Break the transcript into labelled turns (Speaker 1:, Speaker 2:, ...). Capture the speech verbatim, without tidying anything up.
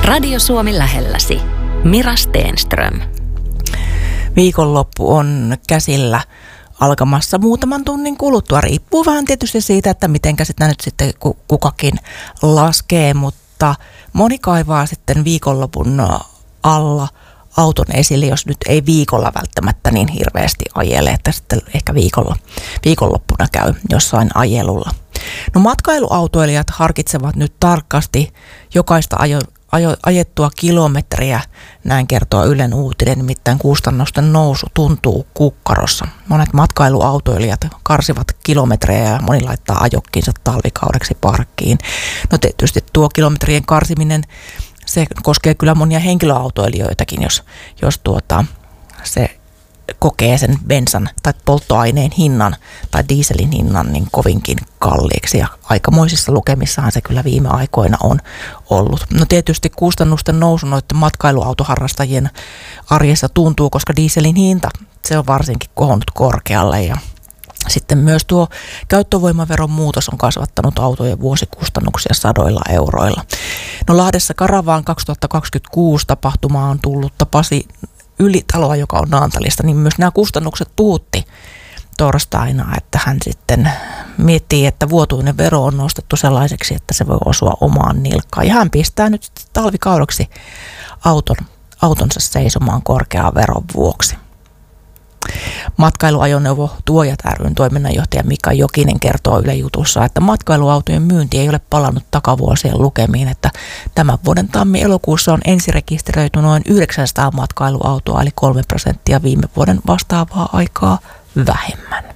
Speaker 1: Radio Suomi lähelläsi. Mira Stenström.
Speaker 2: Viikonloppu on käsillä alkamassa muutaman tunnin kuluttua. Riippuu vähän tietysti siitä, että mitenkä sitä nyt sitten kukakin laskee, mutta moni kaivaa sitten viikonlopun alla auton esille, jos nyt ei viikolla välttämättä niin hirveästi ajele, että sitten ehkä viikolla, viikonloppuna käy jossain ajelulla. No matkailuautoilijat harkitsevat nyt tarkasti jokaista ajo, ajo, ajettua kilometriä, näin kertoo Ylen Uutinen, nimittäin kustannusten nousu tuntuu kukkarossa. Monet matkailuautoilijat karsivat kilometrejä ja moni laittaa ajokkinsa talvikaudeksi parkkiin. No tietysti tuo kilometrien karsiminen, se koskee kyllä monia henkilöautoilijoitakin, jos, jos tuota, se kokee sen bensan tai polttoaineen hinnan tai dieselin hinnan niin kovinkin kalliiksi. Ja aikamoisissa lukemissahan se kyllä viime aikoina on ollut. No tietysti kustannusten nousu noiden matkailuautoharrastajien arjessa tuntuu, koska dieselin hinta, se on varsinkin kohonnut korkealle ja sitten myös tuo käyttövoimaveron muutos on kasvattanut autojen vuosikustannuksia sadoilla euroilla. No Lahdessa Karavaan kaksituhattakaksikymmentäkuusi tapahtuma on tullut tapasi yli taloa, joka on Naantalista, niin myös nämä kustannukset puhutti torstaina, että hän sitten miettii, että vuotuinen vero on nostettu sellaiseksi, että se voi osua omaan nilkkaan. Ja hän pistää nyt talvikaudeksi auton, autonsa seisomaan korkean veron vuoksi. Matkailuajoneuvo Tuojat ry:n toiminnanjohtaja Mika Jokinen kertoo Yle Jutussa, että matkailuautojen myynti ei ole palannut takavuosien lukemiin, että tämän vuoden tammi-elokuussa on ensirekisteröity noin yhdeksänsataa matkailuautoa, eli kolme prosenttia viime vuoden vastaavaa aikaa vähemmän.